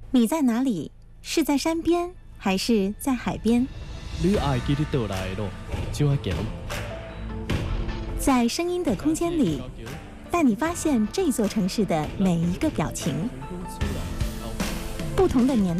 你在哪里？是在山边还是在海边？ 你爱记你倒来的路，怎啊行？ 在声音的空间里，带你发现这座城市的每一个表情。不同的年